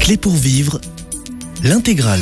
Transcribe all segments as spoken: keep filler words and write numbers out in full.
Clés pour vivre, l'intégrale.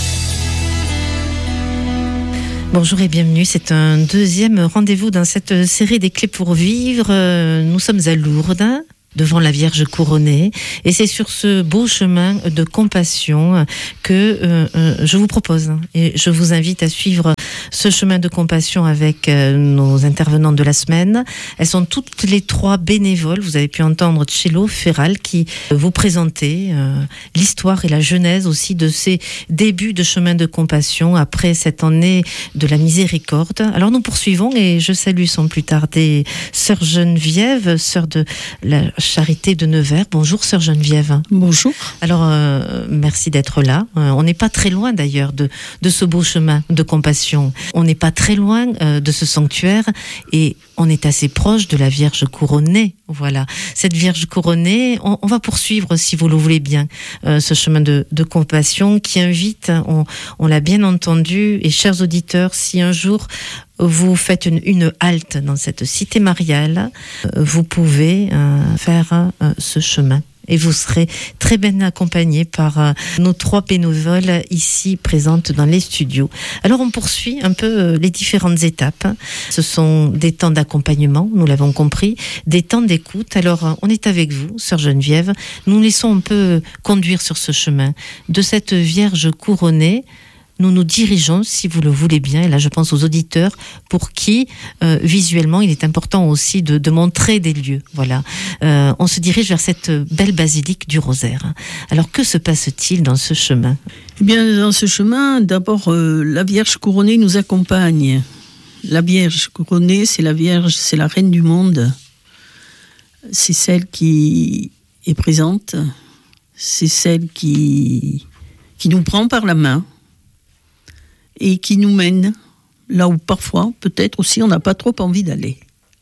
Bonjour et bienvenue, c'est un deuxième rendez-vous dans cette série des Clés pour vivre. Nous sommes à Lourdes, devant la Vierge couronnée, et c'est sur ce beau chemin de compassion que euh, euh, je vous propose et je vous invite à suivre ce chemin de compassion avec euh, nos intervenantes de la semaine. Elles sont toutes les trois bénévoles. Vous avez pu entendre Tchélo Ferral qui vous présentait euh, l'histoire et la genèse aussi de ces débuts de chemin de compassion après cette année de la miséricorde. Alors nous poursuivons et je salue sans plus tarder Sœur Geneviève, sœur de la Charité de Nevers. Bonjour Sœur Geneviève. Bonjour. Alors euh, merci d'être là. Euh, on n'est pas très loin d'ailleurs de, de ce beau chemin de compassion. On n'est pas très loin euh, de ce sanctuaire et on est assez proche de la Vierge couronnée. Voilà. Cette Vierge couronnée, on, on va poursuivre, si vous le voulez bien, euh, ce chemin de, de compassion qui invite, on, on l'a bien entendu, et chers auditeurs, si un jour vous faites une, une halte dans cette cité mariale, euh, vous pouvez euh, faire euh, ce chemin. Et vous serez très bien accompagnés par euh, nos trois bénévoles ici présentes dans les studios. Alors on poursuit un peu euh, les différentes étapes. Ce sont des temps d'accompagnement, nous l'avons compris, des temps d'écoute. Alors euh, on est avec vous, Sœur Geneviève. Nous nous laissons un peu euh, conduire sur ce chemin de cette Vierge couronnée. Nous nous dirigeons, si vous le voulez bien, et là je pense aux auditeurs, pour qui, euh, visuellement, il est important aussi de, de montrer des lieux. Voilà. Euh, on se dirige vers cette belle basilique du Rosaire. Alors que se passe-t-il dans ce chemin ? Eh bien, dans ce chemin, d'abord, euh, la Vierge couronnée nous accompagne. La Vierge couronnée, c'est la Vierge, c'est la Reine du monde. C'est celle qui est présente. C'est celle qui, qui nous prend par la main et qui nous mène là où parfois, peut-être aussi, on n'a pas trop envie d'aller.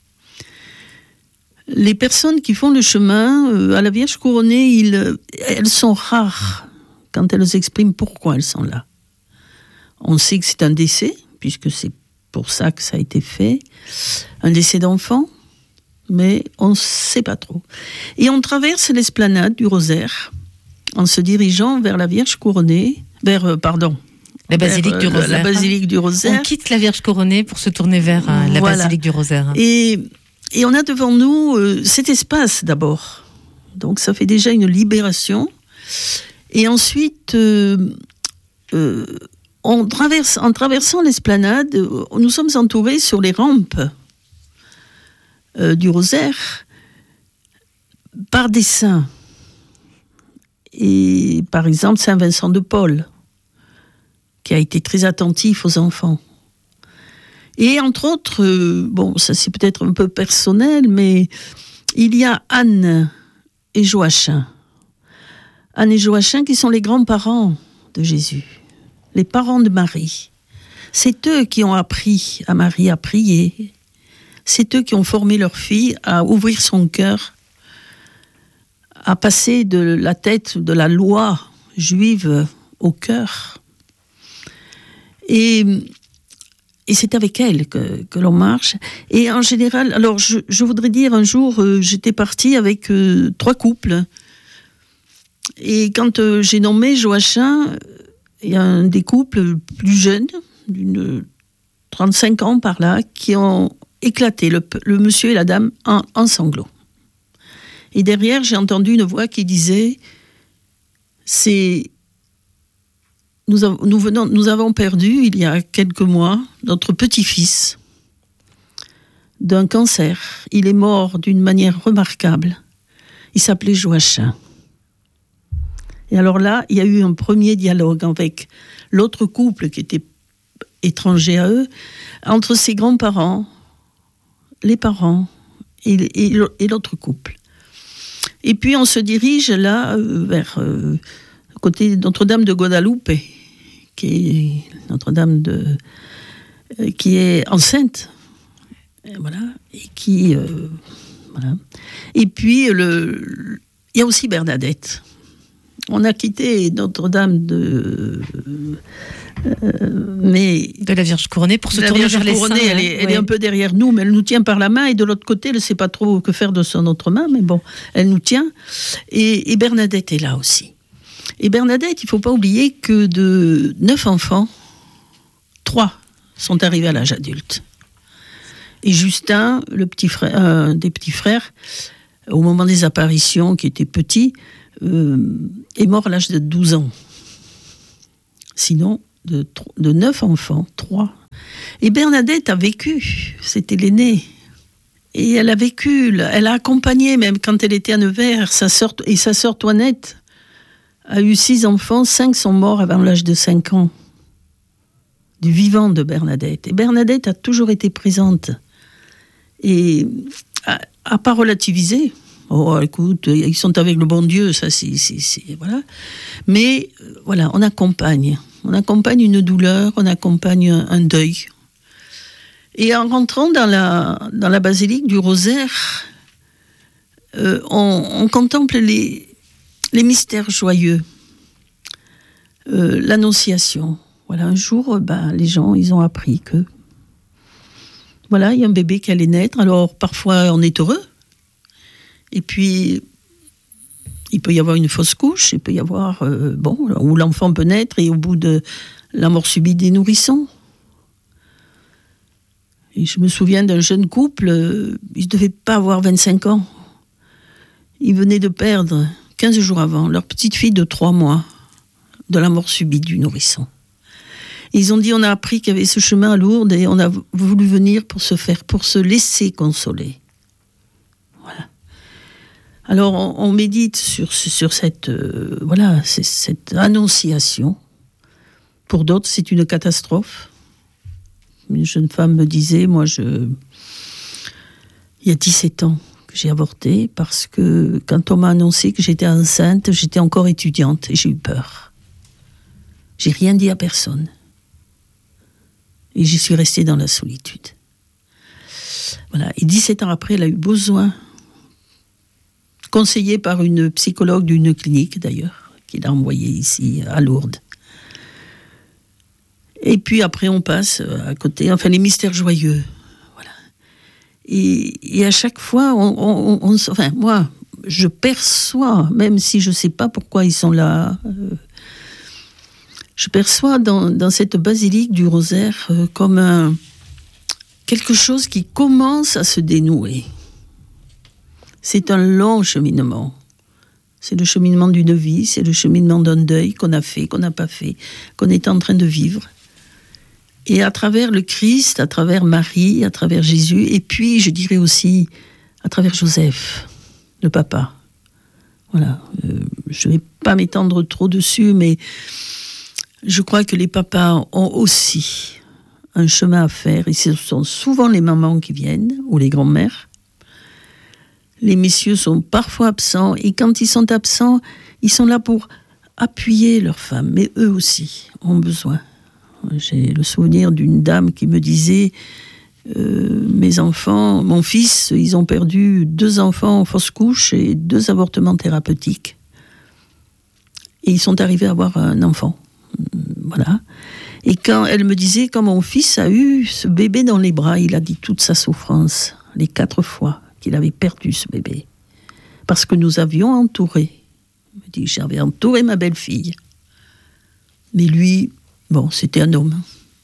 Les personnes qui font le chemin euh, à la Vierge couronnée, ils, elles sont rares quand elles expriment pourquoi elles sont là. On sait que c'est un décès, puisque c'est pour ça que ça a été fait, un décès d'enfant, mais on ne sait pas trop. Et on traverse l'esplanade du Rosaire en se dirigeant vers la Vierge couronnée, vers, euh, pardon, La basilique vers, du euh, Rosaire. La basilique du Rosaire. On quitte la Vierge couronnée pour se tourner vers euh, la Voilà. basilique du Rosaire. Et, et on a devant nous euh, cet espace d'abord. Donc ça fait déjà une libération. Et ensuite, euh, euh, on traverse, en traversant l'esplanade, euh, nous sommes entourés sur les rampes euh, du Rosaire par des saints. Et par exemple, Saint Vincent de Paul, qui a été très attentif aux enfants. Et entre autres, euh, bon, ça c'est peut-être un peu personnel, mais il y a Anne et Joachim. Anne et Joachim qui sont les grands-parents de Jésus, les parents de Marie. C'est eux qui ont appris à Marie à prier. C'est eux qui ont formé leur fille à ouvrir son cœur, à passer de la tête de la loi juive au cœur. Et, et c'est avec elle que, que l'on marche. Et en général, alors je, je voudrais dire, un jour, euh, j'étais partie avec euh, trois couples. Et quand euh, j'ai nommé Joachim, il y a un des couples plus jeunes, d'une trente-cinq ans par là, qui ont éclaté, le, le monsieur et la dame, en, en sanglots. Et derrière, j'ai entendu une voix qui disait, c'est... Nous, avons, nous, venons, nous avons perdu, il y a quelques mois, notre petit-fils d'un cancer. Il est mort d'une manière remarquable. Il s'appelait Joachim. Et alors là, il y a eu un premier dialogue avec l'autre couple qui était étranger à eux, entre ses grands-parents, les parents et, et, et l'autre couple. Et puis on se dirige là euh, vers... Euh, côté Notre-Dame de Guadalupe, qui est Notre-Dame de, euh, qui est enceinte, et voilà, et qui, euh, voilà. Et puis le, il y a aussi Bernadette. On a quitté Notre-Dame de, euh, mais de la Vierge couronnée pour se la tourner Vierge vers les couronnée, saints. elle, est, hein, elle oui. est un peu derrière nous, mais elle nous tient par la main, et de l'autre côté, elle ne sait pas trop que faire de son autre main, mais bon, elle nous tient. Et, et Bernadette est là aussi. Et Bernadette, il ne faut pas oublier que de neuf enfants, trois sont arrivés à l'âge adulte. Et Justin, le petit frère, un des petits frères, au moment des apparitions, qui était petit, euh, est mort à l'âge de douze ans. Sinon, de, de neuf enfants, trois. Et Bernadette a vécu, c'était l'aînée. Et elle a vécu, elle a accompagné, même quand elle était à Nevers, sa sœur, et sa sœur Toinette a eu six enfants, cinq sont morts avant l'âge de cinq ans. Du vivant de Bernadette. Et Bernadette a toujours été présente. Et n'a pas relativisé. Oh, écoute, ils sont avec le bon Dieu, ça, c'est... c'est, c'est voilà. Mais, voilà, on accompagne. On accompagne une douleur, on accompagne un, un deuil. Et en rentrant dans la, dans la basilique du Rosaire, euh, on, on contemple les... les mystères joyeux, euh, l'annonciation. Voilà, un jour, ben, les gens, ils ont appris que, voilà, il y a un bébé qui allait naître. Alors, parfois, on est heureux. Et puis, il peut y avoir une fausse couche. Il peut y avoir, euh, bon, où l'enfant peut naître et au bout de la mort subite des nourrissons. Et je me souviens d'un jeune couple, euh, ils ne devaient pas avoir vingt-cinq ans. Ils venaient de perdre quinze jours avant, leur petite fille de trois mois, de la mort subite du nourrisson. Et ils ont dit, on a appris qu'il y avait ce chemin à Lourdes et on a voulu venir pour se faire, pour se laisser consoler. Voilà. Alors, on, on médite sur, sur cette, euh, voilà, c'est, cette annonciation. Pour d'autres, c'est une catastrophe. Une jeune femme me disait, moi, je, il y a dix-sept ans, j'ai avorté parce que quand on m'a annoncé que j'étais enceinte, j'étais encore étudiante et j'ai eu peur. J'ai rien dit à personne. Et j'y suis restée dans la solitude. Voilà. Et dix-sept ans après, elle a eu besoin, conseillée par une psychologue d'une clinique d'ailleurs, qui l'a envoyée ici à Lourdes. Et puis après, on passe à côté, enfin les mystères joyeux. Et, et à chaque fois, on, on, on, enfin, moi, je perçois, même si je ne sais pas pourquoi ils sont là, euh, je perçois dans, dans cette basilique du Rosaire euh, comme un, quelque chose qui commence à se dénouer. C'est un long cheminement. C'est le cheminement d'une vie, c'est le cheminement d'un deuil qu'on a fait, qu'on n'a pas fait, qu'on est en train de vivre. Et à travers le Christ, à travers Marie, à travers Jésus, et puis je dirais aussi à travers Joseph, le papa. Voilà, euh, je ne vais pas m'étendre trop dessus, mais je crois que les papas ont aussi un chemin à faire, et ce sont souvent les mamans qui viennent, ou les grands-mères. Les messieurs sont parfois absents, et quand ils sont absents, ils sont là pour appuyer leurs femmes, mais eux aussi ont besoin. J'ai le souvenir d'une dame qui me disait euh, mes enfants, mon fils, ils ont perdu deux enfants en fausse couche et deux avortements thérapeutiques. Et ils sont arrivés à avoir un enfant. Voilà. Et quand elle me disait, quand mon fils a eu ce bébé dans les bras, il a dit toute sa souffrance, les quatre fois qu'il avait perdu ce bébé. Parce que nous avions entouré. Il me dit, j'avais entouré ma belle-fille. Mais lui... Bon, c'était un homme.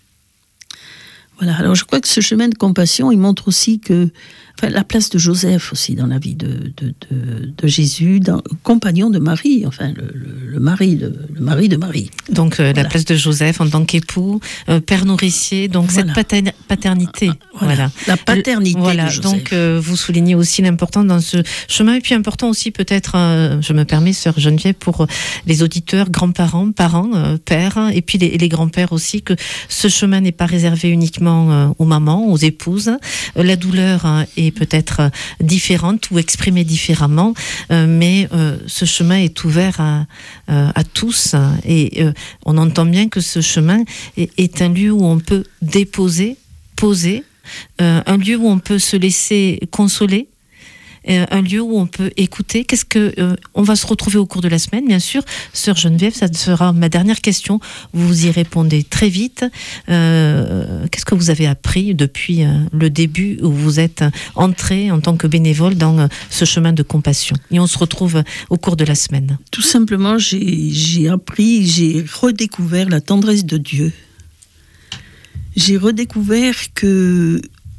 Voilà, alors je crois que ce chemin de compassion, il montre aussi que, enfin, la place de Joseph aussi dans la vie de, de, de, de Jésus, dans, compagnon de Marie, enfin le, le, le, mari, de, le mari de Marie. Donc euh, voilà. La place de Joseph en tant qu'époux, euh, père nourricier, donc voilà. Cette pater- paternité. Voilà. Voilà. La paternité voilà. de Joseph. Donc euh, vous soulignez aussi l'importance dans ce chemin, et puis important aussi peut-être, euh, je me permets, sœur Geneviève, pour les auditeurs, grands-parents, parents, euh, pères, et puis les, les grands-pères aussi, que ce chemin n'est pas réservé uniquement euh, aux mamans, aux épouses. Euh, la douleur euh, est peut-être différente ou exprimée différemment, euh, mais euh, ce chemin est ouvert à, euh, à tous, et euh, on entend bien que ce chemin est, est un lieu où on peut déposer, poser, euh, un lieu où on peut se laisser consoler, euh, un lieu où on peut écouter. Qu'est-ce que euh, on va se retrouver au cours de la semaine, bien sûr. Sœur Geneviève, ça sera ma dernière question. Vous y répondez très vite. Euh, qu'est-ce que vous avez appris depuis euh, le début où vous êtes entré en tant que bénévole dans euh, ce chemin de compassion? Et on se retrouve au cours de la semaine. Tout simplement, j'ai, j'ai appris, j'ai redécouvert la tendresse de Dieu. J'ai redécouvert que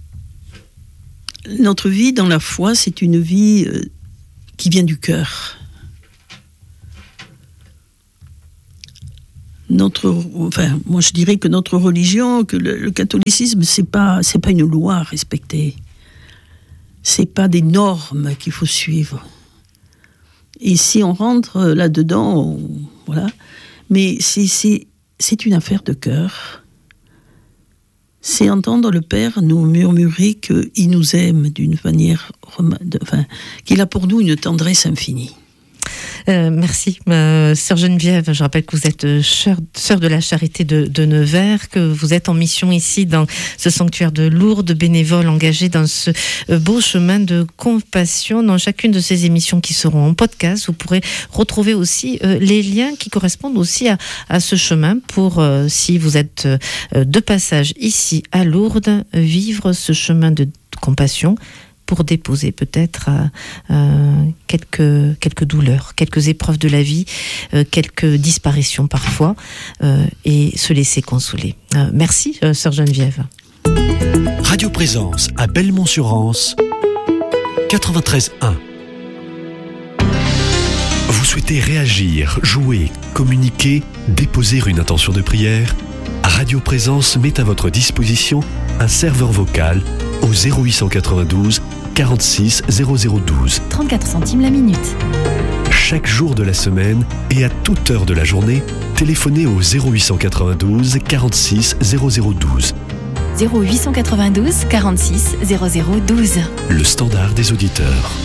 notre vie dans la foi, c'est une vie euh, qui vient du cœur. Notre, enfin, moi je dirais que notre religion, que le, le catholicisme, c'est pas, c'est pas une loi à respecter. C'est pas des normes qu'il faut suivre. Et si on rentre là-dedans, on, voilà. Mais c'est, c'est, c'est une affaire de cœur. C'est entendre le Père nous murmurer qu'il nous aime d'une manière, enfin, qu'il a pour nous une tendresse infinie. Euh, merci, euh, Sœur Geneviève. Je rappelle que vous êtes euh, sœur de la Charité de, de Nevers, que vous êtes en mission ici dans ce sanctuaire de Lourdes, bénévole engagé dans ce euh, beau chemin de compassion. Dans chacune de ces émissions qui seront en podcast, vous pourrez retrouver aussi euh, les liens qui correspondent aussi à, à ce chemin pour, euh, si vous êtes euh, de passage ici à Lourdes, vivre ce chemin de compassion, pour déposer peut-être euh, euh, quelques, quelques douleurs, quelques épreuves de la vie, euh, quelques disparitions parfois, euh, et se laisser consoler. Euh, merci, euh, Sœur Geneviève. Radio Présence à Belmont-sur-Anse, quatre-vingt-treize un. Vous souhaitez réagir, jouer, communiquer, déposer une intention de prière? Radio Présence met à votre disposition un serveur vocal au zéro huit cent quatre-vingt-douze quarante-six zéro zéro douze. trente-quatre centimes la minute. Chaque jour de la semaine et à toute heure de la journée, téléphonez au zéro huit cent quatre-vingt-douze quarante-six zéro zéro douze. zéro huit cent quatre-vingt-douze quarante-six zéro zéro douze. Le standard des auditeurs.